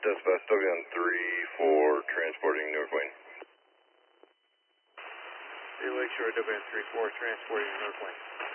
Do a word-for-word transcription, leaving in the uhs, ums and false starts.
Dispatch W N three four transporting Newark Wayne. Bay Lakeshore W N three four transporting Newark Wayne.